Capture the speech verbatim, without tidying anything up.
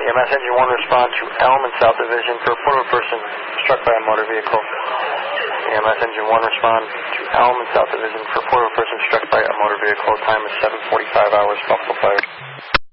E M S Engine one respond to Elm and South Division for a foot of a person struck by a motor vehicle. E M S Engine one respond to Elm and South Division for a foot of a person struck by a motor vehicle. Time is seven forty-five hours. Buffalo Fire.